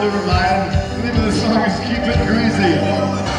Never Mind. The name of the song is Keep It Greasy.